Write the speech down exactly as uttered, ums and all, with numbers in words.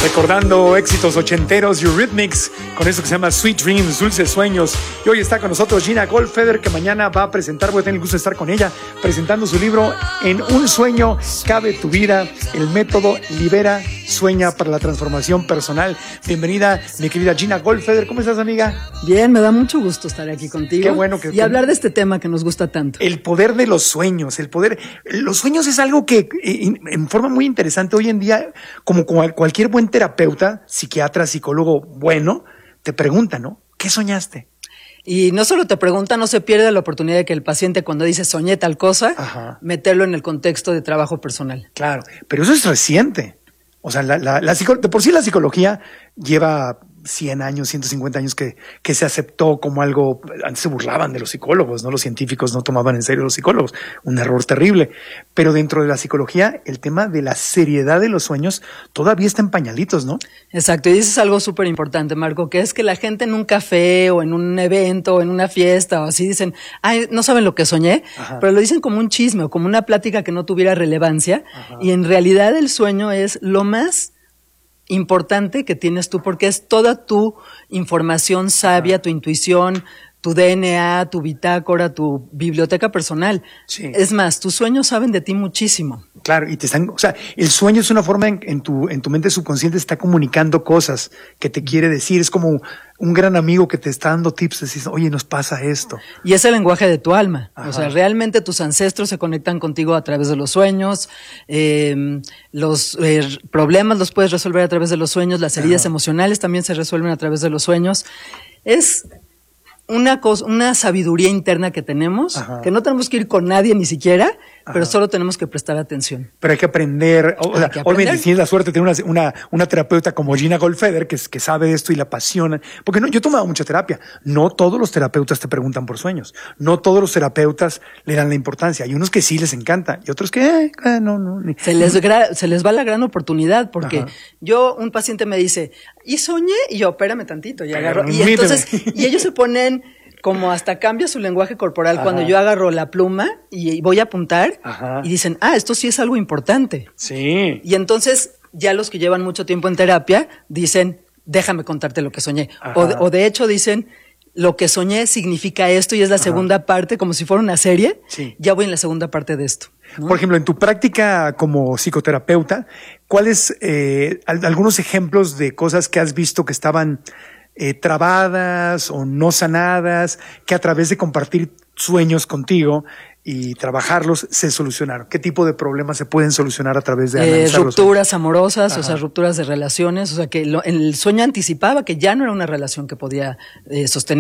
Recordando éxitos ochenteros, Eurythmics, con eso que se llama Sweet Dreams, Dulces Sueños. Y hoy está con nosotros Gina Goldfeder, que mañana va a presentar, voy a tener el gusto de estar con ella, presentando su libro En un sueño cabe tu vida, el método Libera, Sueña para la transformación personal. Bienvenida, mi querida Gina Goldfeder. ¿Cómo estás, amiga? Bien, me da mucho gusto estar aquí contigo. Qué bueno que... Y hablar de este tema que nos gusta tanto. El poder de los sueños, el poder... Los sueños es algo que, en, en forma muy interesante, hoy en día, como cualquier buen terapeuta, psiquiatra, psicólogo bueno, te pregunta, ¿no? ¿Qué soñaste? Y no solo te pregunta, no se pierde la oportunidad de que el paciente, cuando dice soñé tal cosa, Ajá. meterlo en el contexto de trabajo personal. Claro, pero eso es reciente. O sea, la, la, la, de por sí la psicología lleva cien años, ciento cincuenta años que, que se aceptó como algo. Antes se burlaban de los psicólogos, ¿no? Los científicos no tomaban en serio a los psicólogos. Un error terrible. Pero dentro de la psicología, el tema de la seriedad de los sueños todavía está en pañalitos, ¿no? Exacto. Y dices algo súper importante, Marco, que es que la gente en un café o en un evento o en una fiesta o así dicen, ay, no saben lo que soñé, Ajá. pero lo dicen como un chisme o como una plática que no tuviera relevancia. Ajá. Y en realidad el sueño es lo más importante que tienes tú, porque es toda tu información sabia, tu intuición, tu D N A, tu bitácora, tu biblioteca personal. Sí. Es más, tus sueños saben de ti muchísimo. Claro, y te están, o sea, el sueño es una forma en, en tu, en tu mente subconsciente está comunicando cosas que te quiere decir. Es como un gran amigo que te está dando tips, decís, oye, nos pasa esto. Y es el lenguaje de tu alma. Ajá. O sea, realmente tus ancestros se conectan contigo a través de los sueños, eh, los eh, problemas los puedes resolver a través de los sueños, las heridas Ajá. emocionales también se resuelven a través de los sueños. Es una cosa, una sabiduría interna que tenemos, Ajá. que no tenemos que ir con nadie ni siquiera, Ajá. pero solo tenemos que prestar atención. Pero hay que aprender, o, o sea, obviamente tienes la suerte de tener una, una, una terapeuta como Gina Goldfeder, que, que sabe esto y la apasiona, porque no, yo he tomado mucha terapia, no todos los terapeutas te preguntan por sueños, no todos los terapeutas le dan la importancia, hay unos que sí les encanta, y otros que, eh, eh, no, no. Ni. Se les, gra- se les va la gran oportunidad, porque Ajá. yo, un paciente me dice, y soñé, y yo, espérame tantito, y agarro, y entonces, y ellos se ponen como hasta cambia su lenguaje corporal Ajá. cuando yo agarro la pluma y voy a apuntar Ajá. y dicen, ah, esto sí es algo importante. Sí. Y entonces ya los que llevan mucho tiempo en terapia dicen, déjame contarte lo que soñé. O de, o de hecho dicen, lo que soñé significa esto y es la Ajá. segunda parte, como si fuera una serie. Sí. Ya voy en la segunda parte de esto, ¿no? Por ejemplo, en tu práctica como psicoterapeuta, ¿cuáles eh, algunos ejemplos de cosas que has visto que estaban Eh, trabadas o no sanadas, que a través de compartir sueños contigo y trabajarlos se solucionaron? ¿Qué tipo de problemas se pueden solucionar a través de eh, rupturas amorosas, Ajá. o sea, rupturas de relaciones, o sea, que lo, el sueño anticipaba que ya no era una relación que podía eh, sostener